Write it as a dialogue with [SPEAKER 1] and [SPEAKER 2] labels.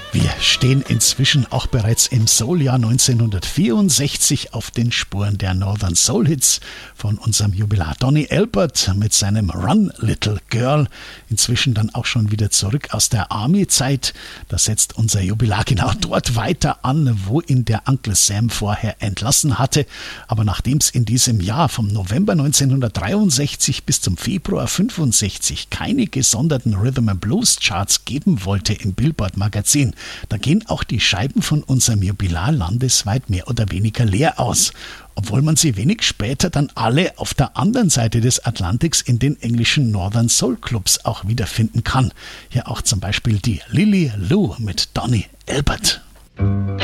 [SPEAKER 1] Wir stehen inzwischen auch bereits im Souljahr 1964 auf den Spuren der Northern Soul Hits von unserem Jubilar Donny Elbert mit seinem Run Little Girl. Inzwischen dann auch schon wieder zurück aus der Army-Zeit. Da setzt unser Jubilar genau dort weiter an, wo ihn der Uncle Sam vorher entlassen hatte. Aber nachdem es in diesem Jahr vom November 1963 bis zum Februar 65 keine gesonderten Rhythm and Blues Charts geben wollte im Billboard Magazin, da gehen auch die Scheiben von unserem Jubilar landesweit mehr oder weniger leer aus. Obwohl man sie wenig später dann alle auf der anderen Seite des Atlantiks in den englischen Northern Soul Clubs auch wiederfinden kann. Hier auch zum Beispiel die Lily Lou mit Donny Elbert.